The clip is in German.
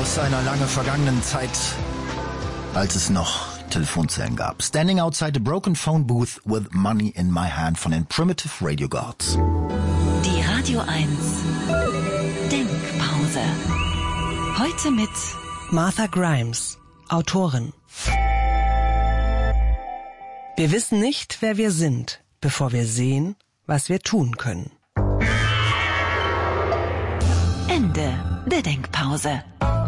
aus einer lange vergangenen Zeit, als es noch Telefonzellen gab. Standing outside a broken phone booth with money in my hand von den Primitive Radio Gods. Die Radio 1 Denkpause. Heute mit Martha Grimes, Autorin. Wir wissen nicht, wer wir sind, bevor wir sehen, was wir tun können. Ende der Denkpause.